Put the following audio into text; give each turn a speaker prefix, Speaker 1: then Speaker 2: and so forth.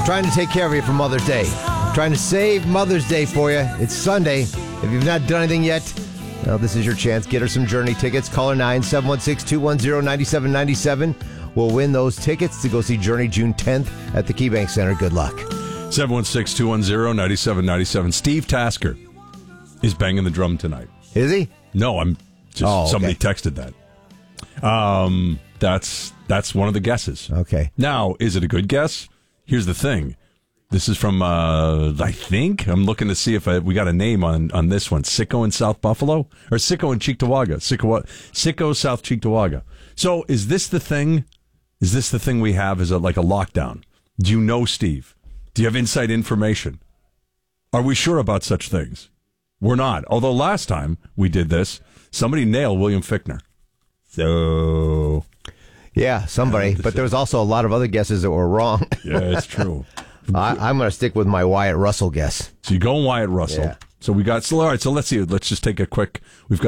Speaker 1: trying to take care of you for Mother's Day. Trying to save Mother's Day for you. It's Sunday. If you've not done anything yet, well, this is your chance. Get her some Journey tickets. Call her 9-716-210-9797. We'll win those tickets to go see Journey June 10th at the KeyBank Center. Good luck.
Speaker 2: 716-210-9797. Steve Tasker is banging the drum tonight.
Speaker 1: Is he?
Speaker 2: No, I'm just somebody texted that. That's one of the guesses.
Speaker 1: Okay.
Speaker 2: Now, is it a good guess? Here's the thing. This is from, I think, I'm looking to see if we got a name on this one. Sicko in South Buffalo? Or Sicko in Cheektowaga? Sicko, South Cheektowaga. So is this the thing? Is this the thing we have? Is it like a lockdown? Do you know, Steve? Do you have inside information? Are we sure about such things? We're not. Although last time we did this, somebody nailed William Fichtner. So...
Speaker 1: Yeah, somebody. But there was also a lot of other guesses that were wrong.
Speaker 2: Yeah, it's true.
Speaker 1: I'm going to stick with my Wyatt Russell guess.
Speaker 2: So you go Wyatt Russell.
Speaker 1: Yeah.
Speaker 2: So we got... So all right, so let's see. Let's just take a quick... We've got